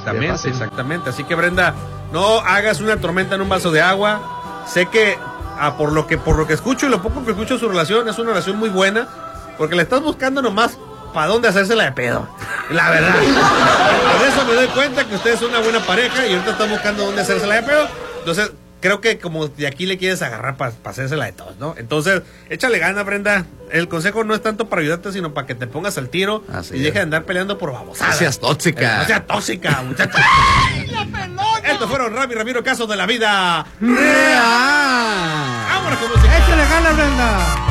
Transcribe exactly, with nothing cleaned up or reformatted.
Exactamente, sí, exactamente. Así que, Brenda, no hagas una tormenta en un vaso de agua. Sé que, ah, por lo que por lo que escucho y lo poco que escucho su relación, es una relación muy buena, porque le estás buscando nomás para dónde hacérsela de pedo. La verdad. Por eso me doy cuenta que ustedes son una buena pareja y ahorita están buscando dónde hacérsela de pedo. Entonces, creo que como de aquí le quieres agarrar para pa hacérsela de todos, ¿no? Entonces, échale gana, Brenda. El consejo no es tanto para ayudarte, sino para que te pongas al tiro. Así y es. Deje de andar peleando por babosadas. No seas tóxica. Eh, no seas tóxica, muchacha. Estos fueron Rami Ramiro, casos de la vida real. Vámonos con música. Échale gana, Brenda.